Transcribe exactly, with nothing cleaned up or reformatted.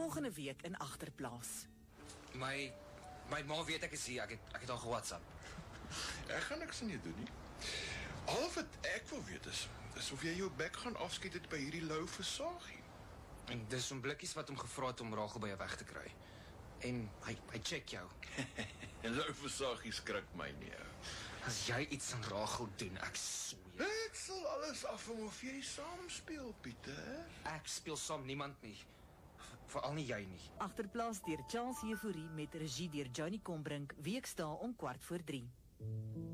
Volgende week in Agterplaas. My, my ma weet ek is hier, ek het, ek het al ge-WhatsApp. Ek gaan niks aan jou doen nie. Al wat ek wil weet is, is of jy jou bek gaan afskiet het by hierdie lou versagie. En dis om blikkies wat hom gevra het om Rachel by jou weg te kry. En hy, hy check jou. En lou versagie skrik my nie. As jy iets aan Rachel doen, ek sou jou. Dit sal alles afhang of jy saam speel, Pieter. Ek speel saam niemand nie. Veral nie jy nie. Agterplaas deur Charles Euphorie met regie deur Johnny Combrink, weekdae om kwart voor drie.